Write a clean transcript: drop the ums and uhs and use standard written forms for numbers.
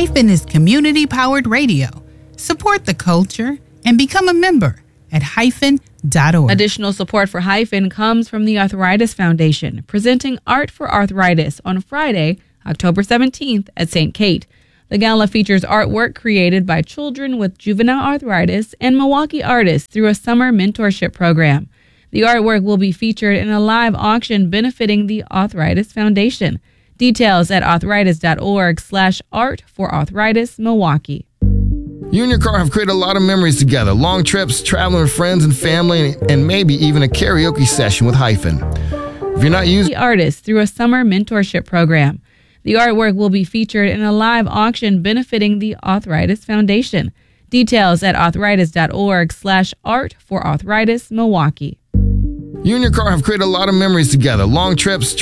Hyphen is community-powered radio. Support the culture and become a member at hyphen.org. Additional support for Hyphen comes from the Arthritis Foundation, presenting Art for Arthritis on Friday, October 17th at St. Kate. The gala features artwork created by children with juvenile arthritis and Milwaukee artists through a summer mentorship program. The artwork will be featured in a live auction benefiting the Arthritis Foundation. Details at arthritis.org/art for arthritis Milwaukee. You and your car have created a lot of memories together. Long trips, traveling with friends and family, and maybe even a karaoke session with Hyphen. If you're not using the artists through a summer mentorship program. The artwork will be featured in a live auction benefiting the Arthritis Foundation. Details at arthritis.org/art for arthritis Milwaukee. You and your car have created a lot of memories together. Long trips,